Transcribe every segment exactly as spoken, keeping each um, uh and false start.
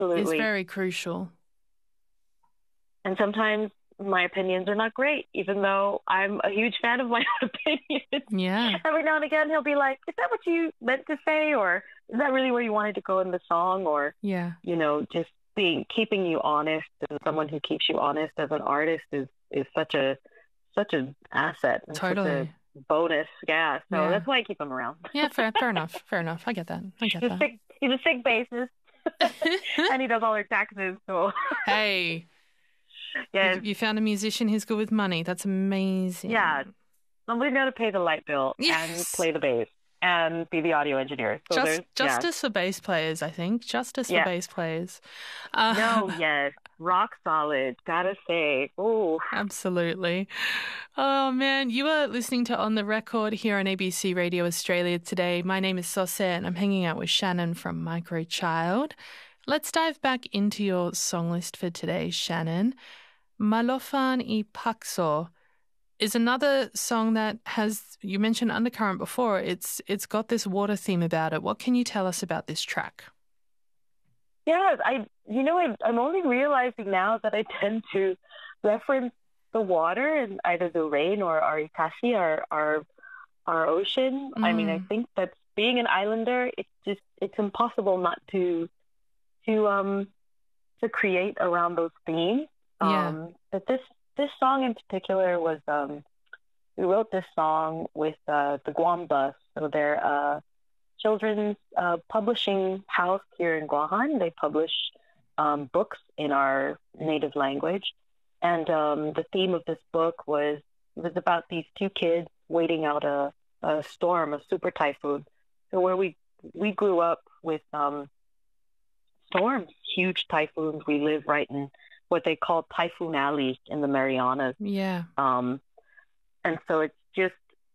Absolutely. very crucial. And sometimes my opinions are not great, even though I'm a huge fan of my own opinions. Yeah. Every now and again, he'll be like, is that what you meant to say? Or is that really where you wanted to go in the song? Or, Yeah. you know, just being, keeping you honest, and someone who keeps you honest as an artist is, is such a, such an asset and Totally. such a bonus. Yeah. So Yeah. that's why I keep him around. Yeah, fair, fair enough. Fair enough. I get that. I get He's a that. sick, he's a sick bassist. And he does all our taxes. So, Hey, yes. you, you found a musician who's good with money. That's amazing. Yeah. Somebody's got to pay the light bill Yes. and play the bass and be the audio engineer. So Just, there's justice for bass players, I think. Justice Yeah. for bass players. Uh, yeah. No, yes. Rock solid. Gotta say. Oh, Absolutely. Oh, man. You are listening to On the Record here on A B C Radio Australia today. My name is Sose and I'm hanging out with Shannon from Microchild. Let's dive back into your song list for today, Shannon. Malofan I Pakso is another song that has, you mentioned Undercurrent before, it's it's got this water theme about it. What can you tell us about this track? yeah. I, you know, I, I'm only realizing now that I tend to reference the water and either the rain or our Itashi, our, our, our ocean. Mm. I mean, I think that being an islander, it's just, it's impossible not to, to, um, to create around those themes. Yeah. Um, but this, this song in particular was, um, we wrote this song with, uh, the Guam Bus. So they're, uh, children's, uh, publishing house here in Guahan. They publish, um, books in our native language. And, um, the theme of this book was, it was about these two kids waiting out a, a storm, a super typhoon. So where we, we grew up with, um, storms, huge typhoons. We live right in what they call Typhoon Alley in the Marianas. Yeah. Um, and so it's just,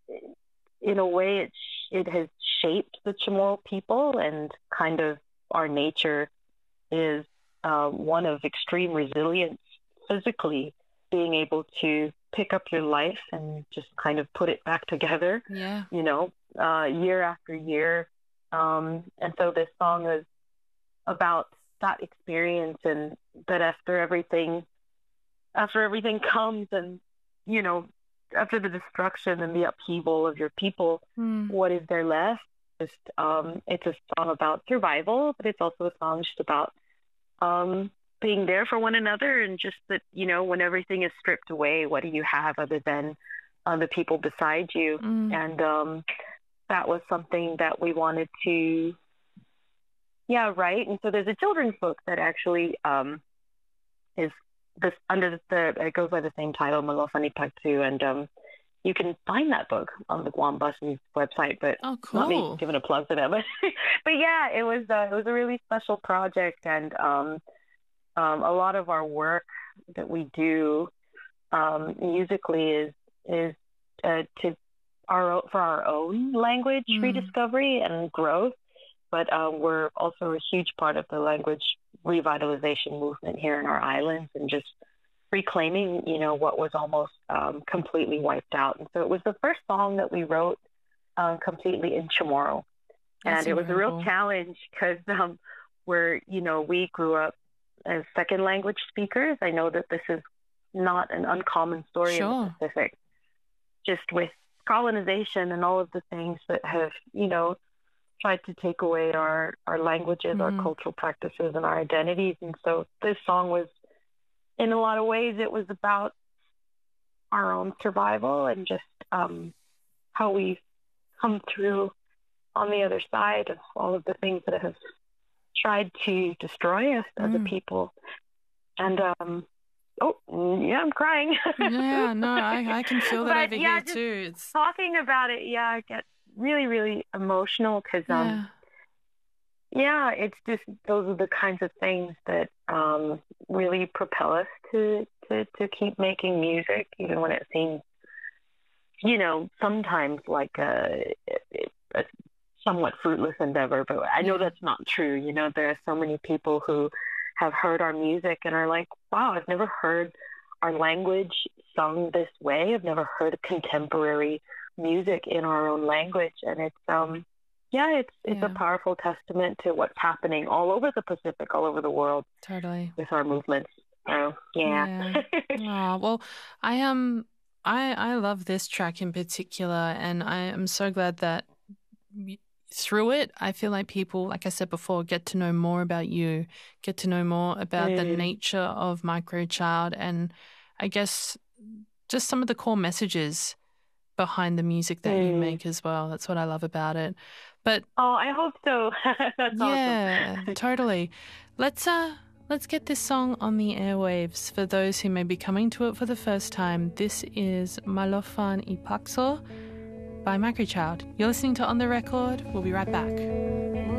in a way, it, it has shaped the Chamorro people, and kind of our nature is uh, one of extreme resilience physically, being able to pick up your life and just kind of put it back together, Yeah. you know, uh, year after year. Um, and so this song is about that experience, and that after everything, after everything comes, and, you know, after the destruction and the upheaval of your people, Mm. what is there left? Just, um, it's a song about survival, but it's also a song just about, um, being there for one another, and just that, you know, when everything is stripped away, what do you have other than uh, the people beside you? Mm. And um, that was something that we wanted to, yeah, write. And so there's a children's book that actually um, is this under the, it goes by the same title, Malofani Paktu, and um, you can find that book on the Guam Bus's website, but Oh, not me cool. giving a plug to them. But yeah, it was uh, it was a really special project, and um, um, a lot of our work that we do um, musically is is uh, to our o- for our own language Mm. rediscovery and growth, but um, we're also a huge part of the language revitalization movement here in our islands, and just reclaiming, you know, what was almost um, completely wiped out. And so it was the first song that we wrote um, completely in Chamorro. That's And it was a real incredible. challenge because um, we're, you know, we grew up as second language speakers. I know that this is not an uncommon story in Sure. the Pacific, just with colonization and all of the things that have, you know, tried to take away our, our languages, Mhm. our cultural practices, and our identities. And so this song was, in a lot of ways, it was about our own survival and just um, how we've come through on the other side of all of the things that have tried to destroy us as a Mm. people. And, um, oh, yeah, I'm crying. Yeah, no, I, I can feel that But, over yeah, here just too. It's Talking about it, yeah, I get really, really emotional because, um, yeah. yeah, it's just, those are the kinds of things that um, really propel us to, to, to keep making music, even when it seems, you know, sometimes like a, a somewhat fruitless endeavor. But I know Yeah. that's not true. You know, there are so many people who have heard our music and are like, wow, I've never heard our language sung this way. I've never heard contemporary music in our own language. And it's, um, yeah, it's it's Yeah. a powerful testament to what's happening all over the Pacific, all over the world Totally. with our movements. So yeah. Yeah. Oh, well, I um I I love this track in particular, and I am so glad that y- through it, I feel like people, like I said before, get to know more about you, get to know more about the Mm, nature of Microchild, and I guess just some of the core messages behind the music that you mm. make as well. That's what I love about it. But Oh, I hope so. That's awesome. yeah, totally. Let's uh let's get this song on the airwaves for those who may be coming to it for the first time. This is Malofan Ipakso by Microchild. You're listening to On the Record. We'll be right back.